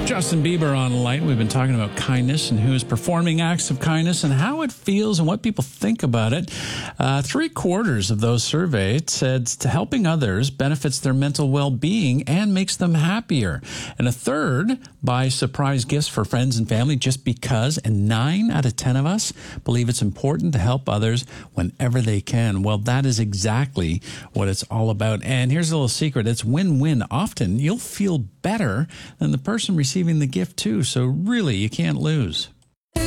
Justin Bieber on Light. We've been talking about kindness and who is performing acts of kindness and how it feels and what people think about it. 3/4 of those surveyed said to helping others benefits their mental well-being and makes them happier. And a third buy surprise gifts for friends and family just because. And 9 out of 10 of us believe it's important to help others whenever they can. Well, that is exactly what it's all about. And here's a little secret. It's win-win. Often you'll feel better than the person receiving the gift too. So really, you can't lose.